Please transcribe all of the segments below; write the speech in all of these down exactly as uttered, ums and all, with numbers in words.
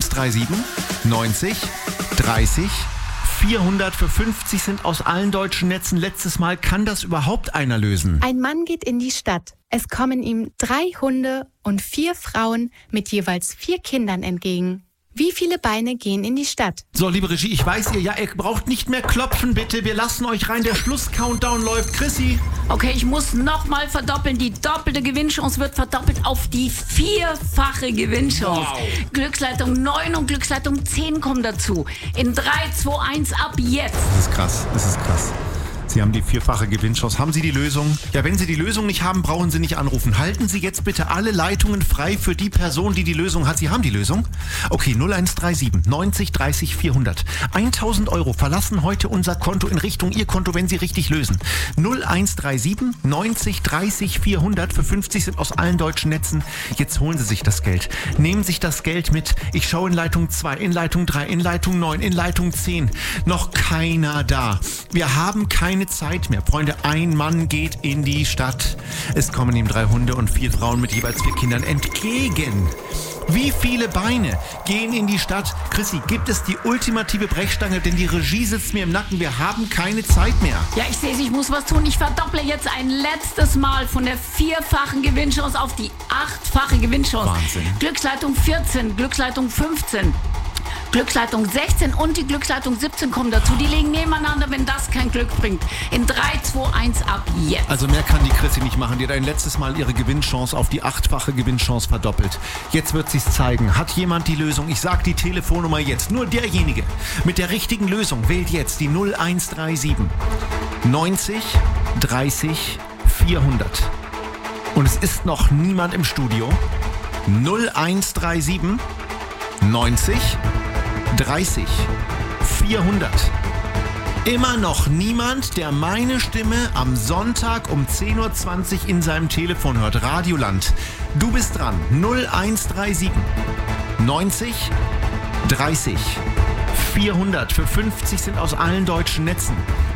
drei sieben neunzig dreißig vierhundert für fünfzig sind aus allen deutschen Netzen. Letztes Mal, kann das überhaupt einer lösen? Ein Mann geht in die Stadt. Es kommen ihm drei Hunde und vier Frauen mit jeweils vier Kindern entgegen. Wie viele Beine gehen in die Stadt? So, liebe Regie, ich weiß ihr, ja, ihr braucht nicht mehr klopfen, bitte. Wir lassen euch rein. Der Schluss-Countdown läuft. Chrissy? Okay, ich muss nochmal verdoppeln. Die doppelte Gewinnchance wird verdoppelt auf die vierfache Gewinnchance. Wow. Glücksleitung neun und Glücksleitung zehn kommen dazu. In drei, zwei, eins ab jetzt. Das ist krass, das ist krass. Sie haben die vierfache Gewinnchance. Haben Sie die Lösung? Ja, wenn Sie die Lösung nicht haben, brauchen Sie nicht anrufen. Halten Sie jetzt bitte alle Leitungen frei für die Person, die die Lösung hat. Sie haben die Lösung? Okay, null eins drei sieben neunzig dreißig vierhundert. tausend Euro verlassen heute unser Konto in Richtung Ihr Konto, wenn Sie richtig lösen. null eins drei sieben neunzig dreißig vierhundert für fünfzig sind aus allen deutschen Netzen. Jetzt holen Sie sich das Geld. Nehmen sich das Geld mit. Ich schaue in Leitung zwei, in Leitung drei, in Leitung neun, in Leitung zehn. Noch keiner da. Wir haben keine Zeit mehr. Freunde, ein Mann geht in die Stadt. Es kommen ihm drei Hunde und vier Frauen mit jeweils vier Kindern entgegen. Wie viele Beine gehen in die Stadt? Chrissy, gibt es die ultimative Brechstange? Denn die Regie sitzt mir im Nacken. Wir haben keine Zeit mehr. Ja, ich sehe es, ich muss was tun. Ich verdopple jetzt ein letztes Mal von der vierfachen Gewinnchance auf die achtfache Gewinnchance. Wahnsinn. Glücksleitung vierzehn, Glücksleitung fünfzehn. Glücksleitung sechzehn und die Glücksleitung siebzehn kommen dazu. Die liegen nebeneinander, wenn das kein Glück bringt. In drei, zwei, eins ab jetzt. Also mehr kann die Chrissy nicht machen. Die hat ein letztes Mal ihre Gewinnchance auf die achtfache Gewinnchance verdoppelt. Jetzt wird sie es zeigen. Hat jemand die Lösung? Ich sag die Telefonnummer jetzt. Nur derjenige mit der richtigen Lösung wählt jetzt die null eins drei sieben neunzig dreißig vierhundert. Und es ist noch niemand im Studio. null eins drei sieben neunzig dreißig vierhundert. Immer noch niemand, der meine Stimme am Sonntag um zehn Uhr zwanzig in seinem Telefon hört. Radioland, du bist dran. null eins drei sieben neunzig dreißig vierhundert für fünfzig sind aus allen deutschen Netzen.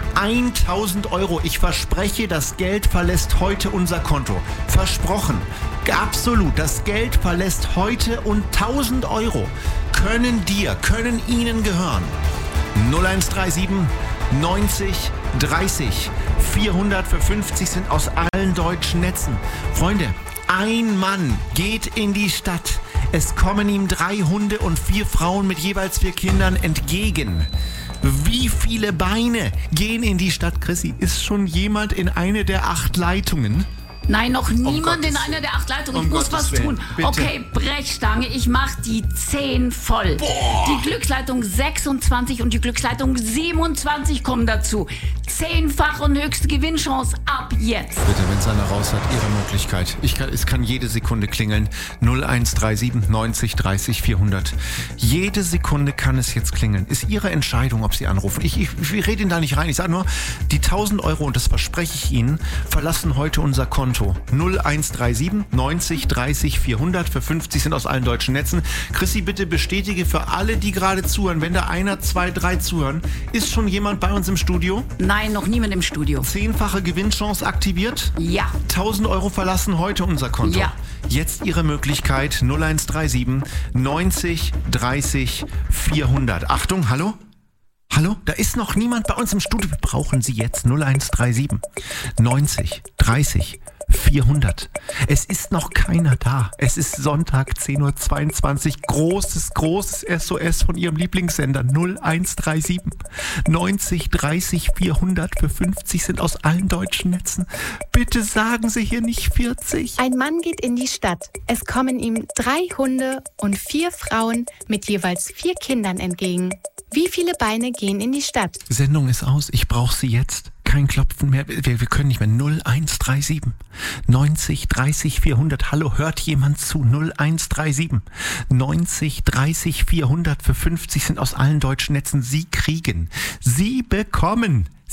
tausend Euro. Ich verspreche, das Geld verlässt heute unser Konto. Versprochen. Absolut. Das Geld verlässt heute und tausend Euro können dir, können Ihnen gehören. null eins drei sieben neunzig dreißig vierhundert für fünfzig sind aus allen deutschen Netzen. Freunde, ein Mann geht in die Stadt. Es kommen ihm drei Hunde und vier Frauen mit jeweils vier Kindern entgegen. Wie viele Beine gehen in die Stadt? Chrissy, ist schon jemand in eine der acht Leitungen? Nein, noch niemand um in einer der acht Leitungen. Um Ich muss Gottes was Willen. tun. Bitte. Okay, Brechstange, ich mach die zehn voll. Boah. Die Glücksleitung sechsundzwanzig und die Glücksleitung siebenundzwanzig kommen dazu. Zehnfach und höchste Gewinnchance ab jetzt. Bitte, wenn es einer raus hat, Ihre Möglichkeit. Ich kann, es kann jede Sekunde klingeln. null eins drei sieben neunzig dreißig vierhundert. Jede Sekunde kann es jetzt klingeln. Ist Ihre Entscheidung, ob Sie anrufen. Ich, ich, ich rede Ihnen da nicht rein. Ich sage nur, die tausend Euro, und das verspreche ich Ihnen, verlassen heute unser Konto. null eins drei sieben neunzig dreißig vierhundert für fünfzig sind aus allen deutschen Netzen. Chrissy, bitte bestätige für alle, die gerade zuhören, wenn da einer, zwei, drei zuhören, ist schon jemand bei uns im Studio? Nein, noch niemand im Studio. Zehnfache Gewinnchance aktiviert? Ja. tausend Euro verlassen heute unser Konto. Ja. Jetzt Ihre Möglichkeit null eins drei sieben neunzig dreißig vierhundert. Achtung, hallo? Hallo? Da ist noch niemand bei uns im Studio. Wir brauchen Sie jetzt null eins drei sieben neunzig dreißig vierhundert. Es ist noch keiner da. Es ist Sonntag zehn Uhr zweiundzwanzig. Großes, großes S O S von Ihrem Lieblingssender null eins drei sieben neunzig dreißig vierhundert für fünfzig sind aus allen deutschen Netzen. Bitte sagen Sie hier nicht vierzig. Ein Mann geht in die Stadt. Es kommen ihm drei Hunde und vier Frauen mit jeweils vier Kindern entgegen. Wie viele Beine gehen in die Stadt? Sendung ist aus. Ich brauche Sie jetzt. Kein Klopfen mehr. Wir, wir können nicht mehr. null eins drei sieben neunzig dreißig vierhundert. Hallo, hört jemand zu? null eins drei sieben neunzig dreißig vierhundert für fünfzig sind aus allen deutschen Netzen. Sie kriegen, Sie bekommen,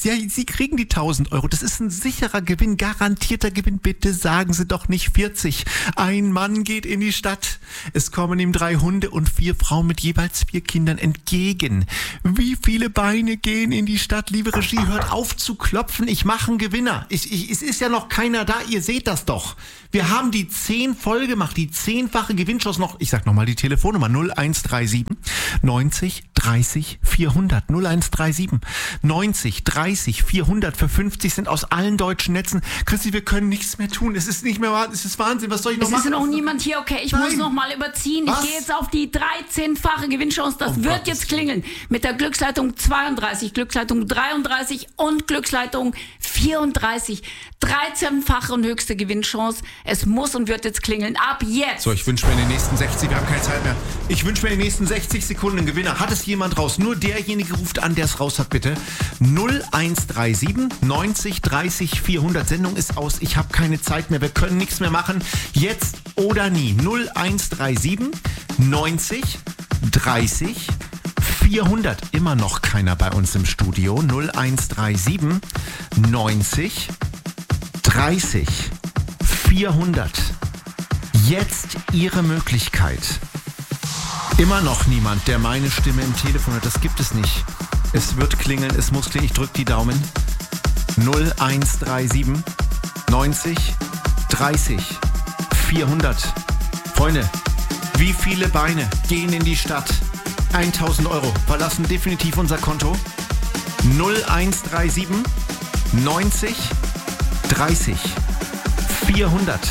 Sie, Sie kriegen die tausend Euro. Das ist ein sicherer Gewinn, garantierter Gewinn. Bitte sagen Sie doch nicht vierzig. Ein Mann geht in die Stadt. Es kommen ihm drei Hunde und vier Frauen mit jeweils vier Kindern entgegen. Wie viele Beine gehen in die Stadt? Liebe Regie, hört auf zu klopfen. Ich mache einen Gewinner. Ich, ich, es ist ja noch keiner da. Ihr seht das doch. Wir haben die zehn voll gemacht, die zehnfache Gewinnchance noch. Ich sag nochmal die Telefonnummer null eins drei sieben neunzig dreißig vierhundert. null eins drei sieben neunzig dreißig vierhundert für fünfzig Cent aus allen deutschen Netzen. Christi, wir können nichts mehr tun. Es ist nicht mehr wahr. Es ist Wahnsinn. Was soll ich noch es machen? Es ist noch niemand hier. Okay, ich Nein. muss noch mal überziehen. Was? Ich gehe jetzt auf die dreizehnfache Gewinnchance. Das oh wird Gott. jetzt klingeln. Mit der Glücksleitung zweiunddreißig, Glücksleitung dreiunddreißig und Glücksleitung vierunddreißig. dreizehnfache und höchste Gewinnchance. Es muss und wird jetzt klingeln. Ab jetzt. So, ich wünsche mir in den nächsten sechzig, wir haben keine Zeit mehr. Ich wünsche mir in den nächsten sechzig Sekunden einen Gewinner. Hat es jemand raus? Nur derjenige ruft an, der es raus hat, bitte. null eins drei sieben neunzig dreißig vierhundert. Sendung ist aus. Ich habe keine Zeit mehr. Wir können nichts mehr machen. Jetzt oder nie. null eins drei sieben neunzig dreißig vierhundert. Immer noch keiner bei uns im Studio. null eins drei sieben neunzig dreißig vierhundert. Jetzt Ihre Möglichkeit. Immer noch niemand, der meine Stimme im Telefon hat. Das gibt es nicht. Es wird klingeln, es muss klingeln. Ich drücke die Daumen. null eins drei sieben neunzig dreißig vierhundert. Freunde, wie viele Beine gehen in die Stadt? tausend Euro verlassen definitiv unser Konto. null eins drei sieben neunzig dreißig vierhundert.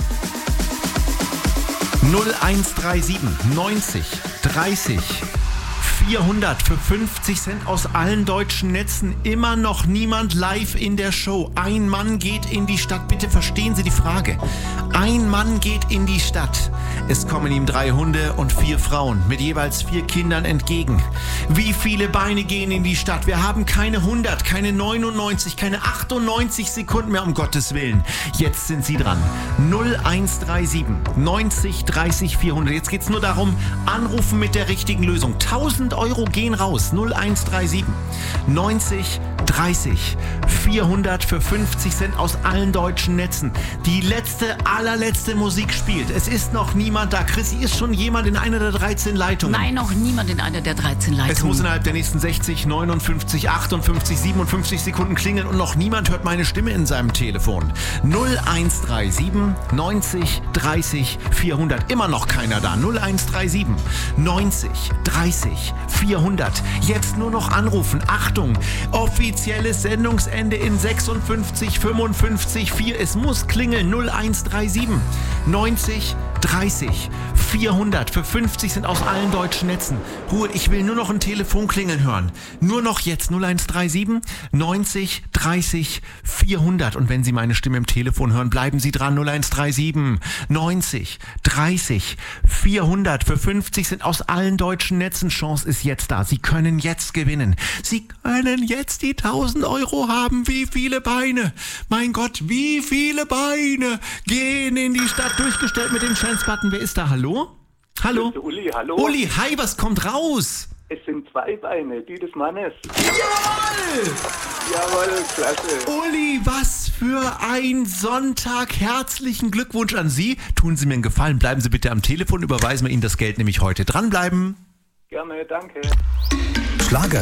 null eins drei sieben neunzig dreißig vierhundert für fünfzig Cent aus allen deutschen Netzen. Immer noch niemand live in der Show. Ein Mann geht in die Stadt. Bitte verstehen Sie die Frage. Ein Mann geht in die Stadt. Es kommen ihm drei Hunde und vier Frauen mit jeweils vier Kindern entgegen. Wie viele Beine gehen in die Stadt? Wir haben keine hundert, keine neunundneunzig, keine achtundneunzig Sekunden mehr, um Gottes Willen. Jetzt sind Sie dran. null eins drei sieben neunzig dreißig vierhundert. Jetzt geht's nur darum, anrufen mit der richtigen Lösung. tausend Euro gehen raus. null eins drei sieben neunzig dreißig vierhundert für fünfzig Cent aus allen deutschen Netzen. Die letzte, allerletzte Musik spielt. Es ist noch niemand da. Chrissy, ist schon jemand in einer der dreizehn Leitungen? Nein, noch niemand in einer der dreizehn Leitungen. Es muss innerhalb der nächsten sechzig, neunundfünfzig, achtundfünfzig, siebenundfünfzig Sekunden klingeln und noch niemand hört meine Stimme in seinem Telefon. null eins drei sieben neunzig dreißig vierhundert. Immer noch keiner da. null eins drei sieben neunzig dreißig vierhundert. Jetzt nur noch anrufen. Achtung, offizielles Sendungsende in sechsundfünfzig, fünfundfünfzig, vier. Es muss klingeln. null eins drei sieben neunzig dreißig vierhundert für fünfzig sind aus allen deutschen Netzen. Ruhe, ich will nur noch ein Telefonklingeln hören. Nur noch jetzt null eins drei sieben neunzig dreißig vierhundert. Und wenn Sie meine Stimme im Telefon hören, bleiben Sie dran. null eins drei sieben neunzig dreißig vierhundert für fünfzig sind aus allen deutschen Netzen. Chance ist jetzt da. Sie können jetzt gewinnen. Sie können jetzt die tausend Euro haben. Wie viele Beine? Mein Gott, wie viele Beine gehen in die Stadt? Durchgestellt mit dem Chance-Button. Wer ist da? Hallo? Hallo? Uli, hallo. Uli, hi, was kommt raus? Es sind zwei Beine, die des Mannes. Jawohl! Jawohl, klasse. Uli, was für ein Sonntag. Herzlichen Glückwunsch an Sie. Tun Sie mir einen Gefallen, bleiben Sie bitte am Telefon, überweisen wir Ihnen das Geld nämlich heute. Dranbleiben. Gerne, danke. Schlager